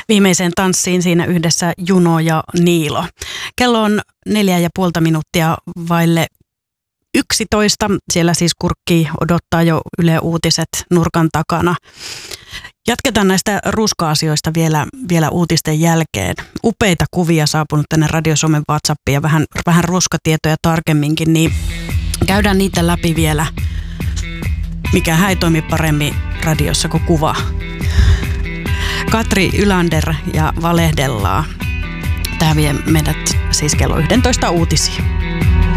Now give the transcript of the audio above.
viimeiseen tanssiin siinä yhdessä Juno ja Niilo. Kello on 4,5 minuuttia vaille 11. Siellä siis kurkkii odottaa jo Yle Uutiset nurkan takana. Jatketaan näistä ruska-asioista vielä uutisten jälkeen. Upeita kuvia saapunut tänne Radio Suomen WhatsAppiin ja vähän ruskatietoja tarkemminkin, niin käydään niitä läpi vielä. Mikähän ei toimi paremmin radiossa kuin kuva. Katri Ylander ja valehdellaan. Tämä vie meidät siis kello 11 uutisiin.